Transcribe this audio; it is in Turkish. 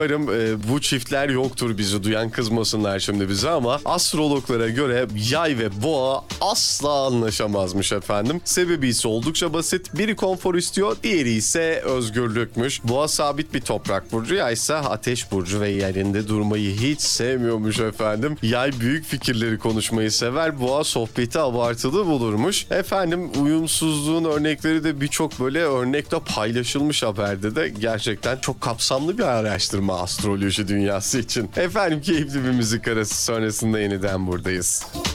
Umarım bu çiftler yoktur, bizi duyan kızmasınlar şimdi bize, ama astrologlara göre yay ve boğa asla anlaşamazmış efendim. Sebebi ise oldukça basit. Biri konfor istiyor, diğeri ise özgürlükmüş. Boğa sabit bir toprak burcu, yay ise ateş burcu ve yerinde durmayı hiç sevmiyormuş efendim. Yay büyük fikirleri konuşmayı sever, boğa sohbeti abartılı bulurmuş. Efendim uyumsuzluğun örnekleri de birçok böyle örnekle paylaşılmış haberde de. Gerçekten çok kapsamlı bir araştırma astroloji dünyası için. Efendim keyifli bir müzik arası sonrasında yeniden buradayız.